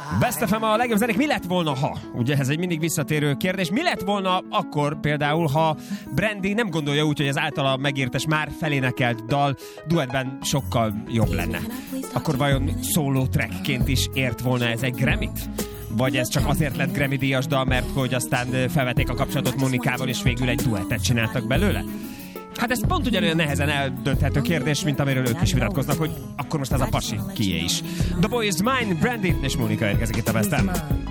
Best FM a legjobb zenék. Mi lett volna, ha? Ugye ez egy mindig visszatérő kérdés. Mi lett volna akkor például, ha Brandy nem gondolja úgy, hogy az általa megírt és már felénekelt dal duettben sokkal jobb lenne? Akkor vajon szóló trackként is ért volna ez egy Grammy-t? Vagy ez csak azért lett Grammy díjas dal, mert hogy aztán felvették a kapcsolatot Monikával, és végül egy duettet csináltak belőle? Hát ez pont ugyanolyan nehezen eldönthető kérdés, mint amiről ők is vitatkoznak, hogy akkor most ez a pasi kié is. The Boy Is Mine, Brandy és Monika érkezik itt a Best FM.